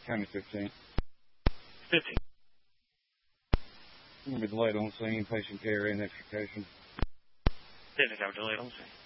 County 15. 15. I'm going to be delayed on scene, patient care, and extrication. 10 is our delayed on scene.